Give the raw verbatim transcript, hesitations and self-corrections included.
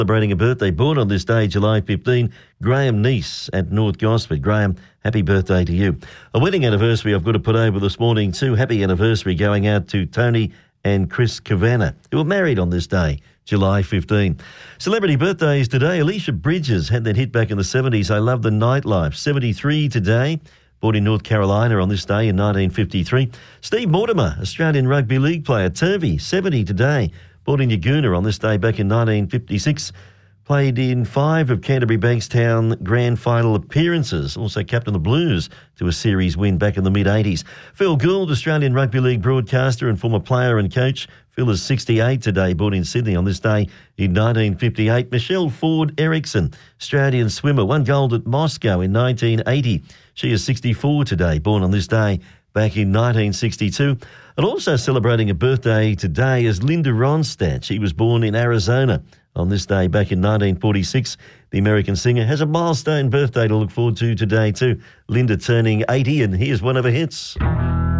Celebrating a birthday, born on this day, July fifteenth, Graham Neese at North Gosford. Graham, happy birthday to you. A wedding anniversary I've got to put over this morning too. Happy anniversary going out to Tony and Chris Kavanagh, who were married on this day, July fifteenth. Celebrity birthdays today. Alicia Bridges had that hit back in the seventies, I Love the Nightlife. seventy-three today. Born in North Carolina on this day in nineteen fifty-three. Steve Mortimer, Australian Rugby League player. Turvey, seventy today. Born in Yagoona on this day back in nineteen fifty-six. Played in five of Canterbury Bankstown grand final appearances. Also captained the Blues to a series win back in the mid-eighties. Phil Gould, Australian Rugby League broadcaster and former player and coach. Phil is sixty-eight today, born in Sydney on this day in nineteen fifty-eight. Michelle Ford Erickson, Australian swimmer, won gold at Moscow in nineteen eighty. She is sixty-four today, born on this day back in nineteen sixty-two. And also celebrating a birthday today is Linda Ronstadt. She was born in Arizona on this day back in nineteen forty-six. The American singer has a milestone birthday to look forward to today too. Linda turning eighty, and here's one of her hits.